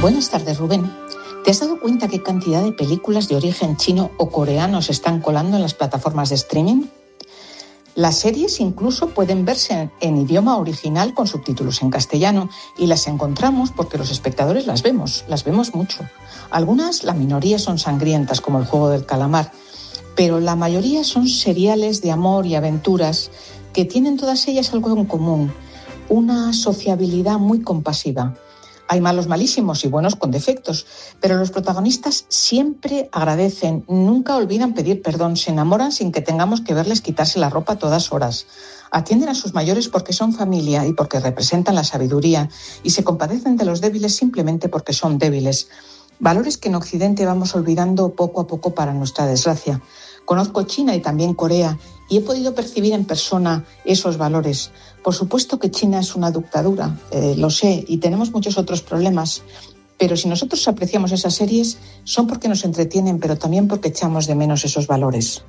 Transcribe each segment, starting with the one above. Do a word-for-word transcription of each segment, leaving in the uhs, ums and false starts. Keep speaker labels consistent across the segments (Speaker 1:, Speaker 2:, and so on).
Speaker 1: Buenas tardes, Rubén. ¿Te has dado cuenta qué cantidad de películas de origen chino o coreano se están colando en las plataformas de streaming? Las series incluso pueden verse en, en idioma original con subtítulos en castellano y las encontramos porque los espectadores las vemos, las vemos mucho. Algunas, la minoría, son sangrientas como El juego del calamar, pero la mayoría son seriales de amor y aventuras que tienen todas ellas algo en común, una sociabilidad muy compasiva. Hay malos malísimos y buenos con defectos, pero los protagonistas siempre agradecen, nunca olvidan pedir perdón, se enamoran sin que tengamos que verles quitarse la ropa a todas horas. Atienden a sus mayores porque son familia y porque representan la sabiduría y se compadecen de los débiles simplemente porque son débiles. Valores que en Occidente vamos olvidando poco a poco para nuestra desgracia. Conozco China y también Corea y he podido percibir en persona esos valores. Por supuesto que China es una dictadura, eh, lo sé, y tenemos muchos otros problemas, pero si nosotros apreciamos esas series son porque nos entretienen, pero también porque echamos de menos esos valores.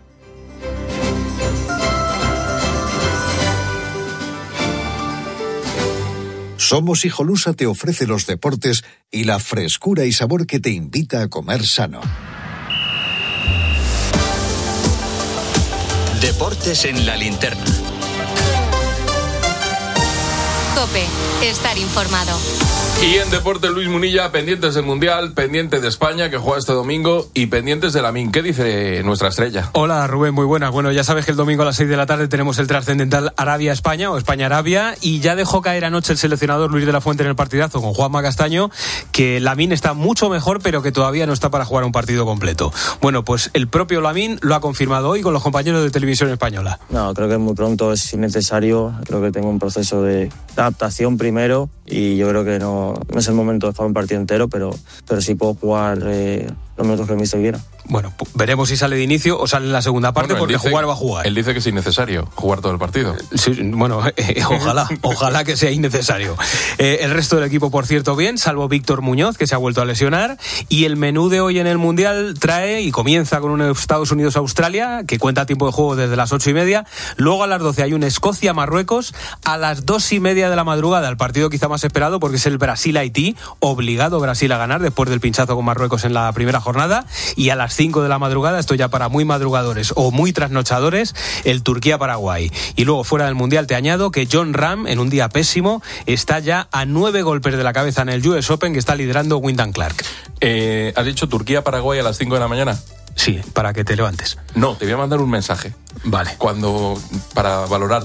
Speaker 2: Somos Hijolusa te ofrece los deportes y la frescura y sabor que te invita a comer sano.
Speaker 3: Deportes en la linterna.
Speaker 4: COPE, estar informado.
Speaker 5: Y en deporte, Luis Munilla, pendientes del Mundial, pendiente de España, que juega este domingo, y pendientes de Lamine. ¿Qué dice nuestra estrella?
Speaker 6: Hola, Rubén, muy buenas. Bueno, ya sabes que el domingo a las seis de la tarde tenemos el trascendental Arabia-España o España-Arabia, y ya dejó caer anoche el seleccionador Luis de la Fuente en el partidazo con Juanma Castaño que Lamine está mucho mejor, pero que todavía no está para jugar un partido completo. Bueno, pues el propio Lamine lo ha confirmado hoy con los compañeros de Televisión Española.
Speaker 7: No, creo que es muy pronto, es innecesario. Creo que tengo un proceso de adaptación primero y yo creo que no, no es el momento de jugar un partido entero, pero, pero sí puedo jugar eh, los minutos que el míster quiera.
Speaker 6: Bueno, veremos si sale de inicio o sale en la segunda parte, bueno, porque dice, jugar va a jugar.
Speaker 5: Él dice que es innecesario jugar todo el partido.
Speaker 6: Sí, bueno, eh, ojalá, ojalá que sea innecesario. Eh, el resto del equipo, por cierto, bien, salvo Víctor Muñoz, que se ha vuelto a lesionar. Y el menú de hoy en el Mundial trae y comienza con un Estados Unidos-Australia, que cuenta tiempo de juego desde las ocho y media. Luego a las doce hay un Escocia-Marruecos. A las dos y media de la madrugada, el partido quizá más esperado, porque es el Brasil-Haití. Obligado Brasil a ganar después del pinchazo con Marruecos en la primera jornada. Y a las cinco de la madrugada, esto ya para muy madrugadores o muy trasnochadores, el Turquía-Paraguay. Y luego fuera del Mundial te añado que Jon Rahm, en un día pésimo, está ya a nueve golpes de la cabeza en el U S Open, que está liderando Wyndham Clark.
Speaker 5: Eh, ¿Has dicho Turquía-Paraguay a las cinco de la mañana?
Speaker 6: Sí, para que te levantes.
Speaker 5: No, te voy a mandar un mensaje.
Speaker 6: Vale.
Speaker 5: Cuando, para valorar